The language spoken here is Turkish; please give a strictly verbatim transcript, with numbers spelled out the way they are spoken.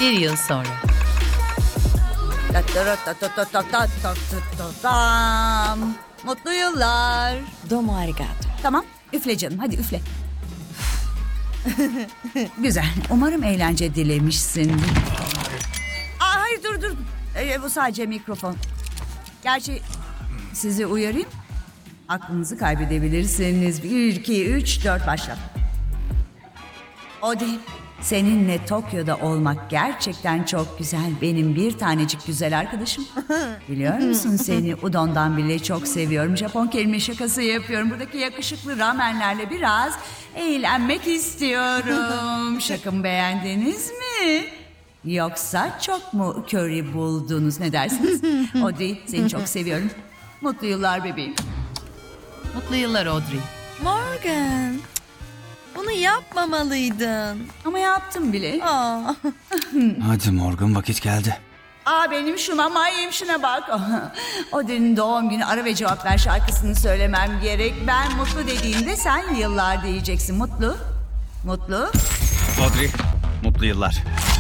Bir yıl sonra. Tam. Mutlu yıllar. Domo arigato. Tamam, üfle canım, hadi üfle. Güzel, umarım eğlence dilemişsin. Aa, hayır dur dur, ee, bu sadece mikrofon. Gerçi sizi uyarayım. Aklınızı kaybedebilirsiniz. Bir, iki, üç, dört, başla. Odi, seninle Tokyo'da olmak gerçekten çok güzel. Benim bir tanecik güzel arkadaşım. Biliyor musun, seni udondan bile çok seviyorum. Japon kelime şakası yapıyorum. Buradaki yakışıklı ramenlerle biraz eğlenmek istiyorum. Şakamı beğendiniz mi? Yoksa çok mu curry buldunuz, ne dersiniz? Odi, seni çok seviyorum. Mutlu yıllar bebeğim. Mutlu yıllar Audrey. Morgan. Bunu yapmamalıydın. Ama yaptım bile. Aa. Hadi Morgan, vakit geldi. Aa, benim şu mamayım, şuna bak. Odi'nin doğum günü ara ve cevap ver şarkısını söylemem gerek. Ben mutlu dediğimde sen yıllar diyeceksin. Mutlu. Mutlu. Audrey, mutlu yıllar.